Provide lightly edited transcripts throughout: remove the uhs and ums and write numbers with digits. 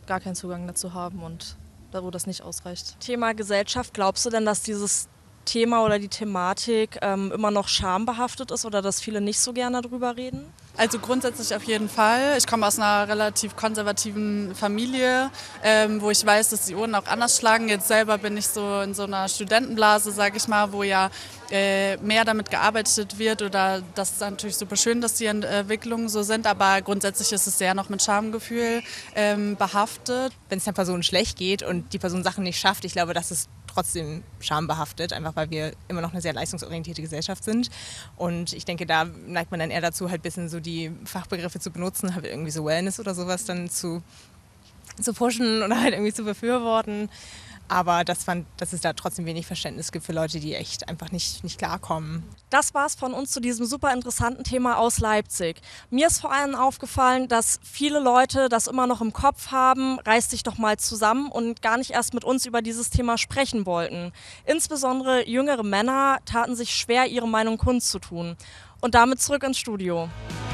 gar keinen Zugang dazu haben und da, wo das nicht ausreicht. Thema Gesellschaft, glaubst du denn, dass dieses Thema oder die Thematik immer noch schambehaftet ist oder dass viele nicht so gerne darüber reden? Also grundsätzlich auf jeden Fall. Ich komme aus einer relativ konservativen Familie, wo ich weiß, dass die Uhren auch anders schlagen. Jetzt selber bin ich so in so einer Studentenblase, sage ich mal, wo ja mehr damit gearbeitet wird. Oder das ist natürlich super schön, dass die Entwicklungen so sind, aber grundsätzlich ist es sehr noch mit Schamgefühl behaftet. Wenn es der Person schlecht geht und die Person Sachen nicht schafft, ich glaube, das ist trotzdem schambehaftet, einfach weil wir immer noch eine sehr leistungsorientierte Gesellschaft sind. Und ich denke, da neigt man dann eher dazu, halt ein bisschen so die Fachbegriffe zu benutzen, halt irgendwie so Wellness oder sowas dann zu pushen oder halt irgendwie zu befürworten. Aber dass es da trotzdem wenig Verständnis gibt für Leute, die echt einfach nicht klarkommen. Das war's von uns zu diesem super interessanten Thema aus Leipzig. Mir ist vor allem aufgefallen, dass viele Leute das immer noch im Kopf haben, reiß dich doch mal zusammen und gar nicht erst mit uns über dieses Thema sprechen wollten. Insbesondere jüngere Männer taten sich schwer, ihre Meinung kundzutun. Und damit zurück ins Studio.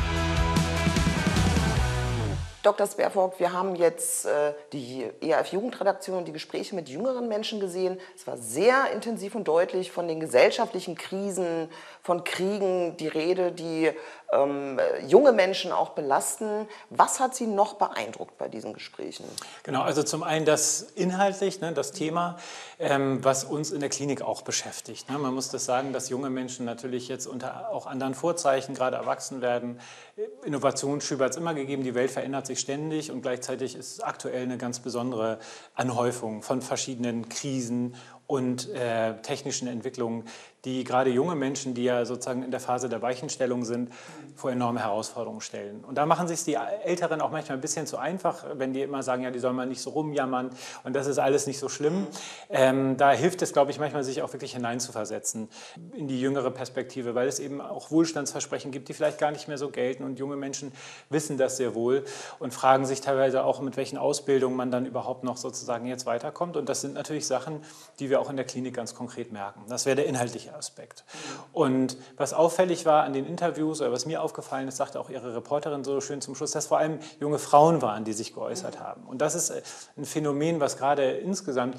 Dr. Spervogt, wir haben jetzt die ERF-Jugendredaktion und die Gespräche mit jüngeren Menschen gesehen. Es war sehr intensiv und deutlich von den gesellschaftlichen Krisen, von Kriegen die Rede, die junge Menschen auch belasten. Was hat Sie noch beeindruckt bei diesen Gesprächen? Genau, also zum einen das inhaltlich, ne, das Thema, was uns in der Klinik auch beschäftigt. Ne. Man muss das sagen, dass junge Menschen natürlich jetzt unter auch anderen Vorzeichen gerade erwachsen werden. Innovationsschübe hat es immer gegeben, die Welt verändert sich ständig und gleichzeitig ist es aktuell eine ganz besondere Anhäufung von verschiedenen Krisen und technischen Entwicklungen, die gerade junge Menschen, die ja sozusagen in der Phase der Weichenstellung sind, vor enorme Herausforderungen stellen. Und da machen sich die Älteren auch manchmal ein bisschen zu einfach, wenn die immer sagen, ja, die sollen mal nicht so rumjammern und das ist alles nicht so schlimm. Da hilft es, glaube ich, manchmal sich auch wirklich hineinzuversetzen in die jüngere Perspektive, weil es eben auch Wohlstandsversprechen gibt, die vielleicht gar nicht mehr so gelten und junge Menschen wissen das sehr wohl und fragen sich teilweise auch, mit welchen Ausbildungen man dann überhaupt noch sozusagen jetzt weiterkommt. Und das sind natürlich Sachen, die wir auch in der Klinik ganz konkret merken. Das wäre der inhaltliche Aspekt. Und was auffällig war an den Interviews, oder was mir aufgefallen ist, sagte auch Ihre Reporterin so schön zum Schluss, dass vor allem junge Frauen waren, die sich geäußert haben. Und das ist ein Phänomen, was gerade insgesamt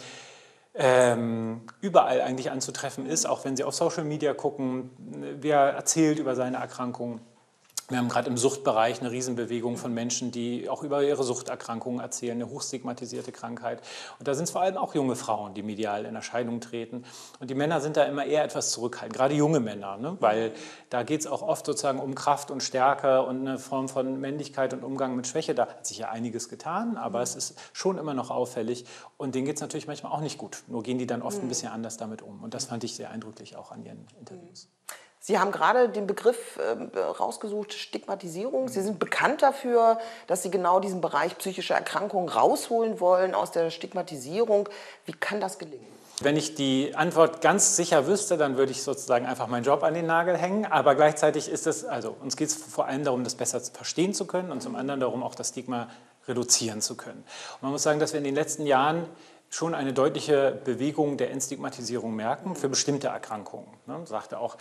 überall eigentlich anzutreffen ist, auch wenn Sie auf Social Media gucken, wer erzählt über seine Erkrankung. Wir haben gerade im Suchtbereich eine Riesenbewegung von Menschen, die auch über ihre Suchterkrankungen erzählen, eine hochstigmatisierte Krankheit. Und da sind es vor allem auch junge Frauen, die medial in Erscheinung treten. Und die Männer sind da immer eher etwas zurückhaltend, gerade junge Männer, ne? Weil da geht es auch oft sozusagen um Kraft und Stärke und eine Form von Männlichkeit und Umgang mit Schwäche. Da hat sich ja einiges getan, aber es ist schon immer noch auffällig. Und denen geht es natürlich manchmal auch nicht gut. Nur gehen die dann oft ein bisschen anders damit um. Und das fand ich sehr eindrücklich auch an Ihren Interviews. Sie haben gerade den Begriff rausgesucht, Stigmatisierung. Sie sind bekannt dafür, dass Sie genau diesen Bereich psychische Erkrankungen rausholen wollen aus der Stigmatisierung. Wie kann das gelingen? Wenn ich die Antwort ganz sicher wüsste, dann würde ich sozusagen einfach meinen Job an den Nagel hängen. Aber gleichzeitig ist es, also uns geht es vor allem darum, das besser verstehen zu können und zum anderen darum, auch das Stigma reduzieren zu können. Und man muss sagen, dass wir in den letzten Jahren schon eine deutliche Bewegung der Entstigmatisierung merken für bestimmte Erkrankungen. Ne, sagte auch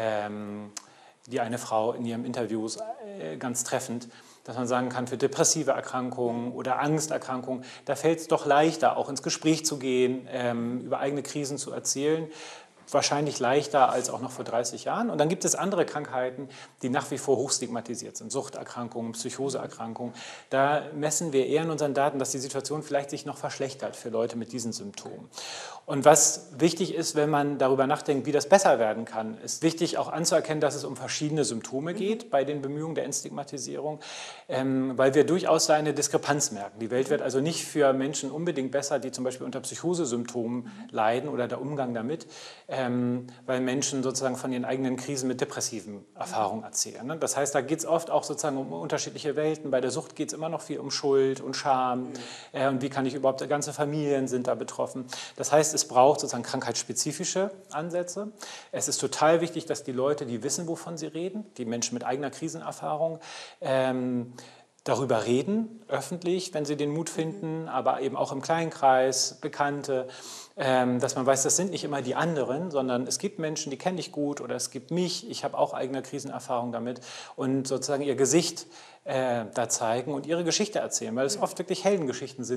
die eine Frau in ihrem Interview ganz treffend, dass man sagen kann, für depressive Erkrankungen oder Angsterkrankungen, da fällt es doch leichter, auch ins Gespräch zu gehen, über eigene Krisen zu erzählen. Wahrscheinlich leichter als auch noch vor 30 Jahren. Und dann gibt es andere Krankheiten, die nach wie vor hochstigmatisiert sind. Suchterkrankungen, Psychoseerkrankungen. Da messen wir eher in unseren Daten, dass die Situation vielleicht sich noch verschlechtert für Leute mit diesen Symptomen. Und was wichtig ist, wenn man darüber nachdenkt, wie das besser werden kann, ist wichtig auch anzuerkennen, dass es um verschiedene Symptome geht bei den Bemühungen der Entstigmatisierung, weil wir durchaus da eine Diskrepanz merken. Die Welt wird also nicht für Menschen unbedingt besser, die zum Beispiel unter Psychosesymptomen leiden oder der Umgang damit, weil Menschen sozusagen von ihren eigenen Krisen mit depressiven Erfahrungen erzählen. Das heißt, da geht es oft auch sozusagen um unterschiedliche Welten. Bei der Sucht geht es immer noch viel um Schuld und Scham und wie kann ich überhaupt, ganze Familien sind da betroffen. Das heißt, es braucht sozusagen krankheitsspezifische Ansätze. Es ist total wichtig, dass die Leute, die wissen, wovon sie reden, die Menschen mit eigener Krisenerfahrung, darüber reden, öffentlich, wenn sie den Mut finden, aber eben auch im kleinen Kreis, Bekannte, dass man weiß, das sind nicht immer die anderen, sondern es gibt Menschen, die kenne ich gut oder es gibt mich, ich habe auch eigene Krisenerfahrung damit und sozusagen ihr Gesicht da zeigen und ihre Geschichte erzählen, weil es oft wirklich Heldengeschichten sind.